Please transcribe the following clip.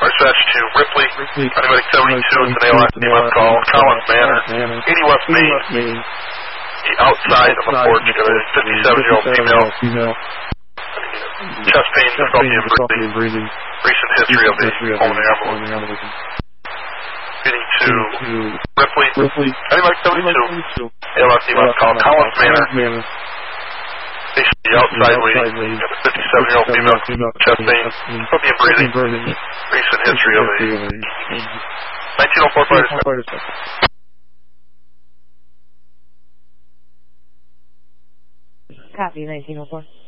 Dispatch to Ripley, paramedic 72, it's an ALS call, Collins Manor, 80 West Main, the outside of a porch, got a 57-year-old female, chest pain, difficulty in breathing, recent history of the pulmonary embolism. Getting to Ripley, paramedic 72, ALS call, Collins Manor, the outside lady, got a 57-year-old female, chest pain, difficulty in breathing, recent history of a 1904 fire dispatch. Copy, 1904.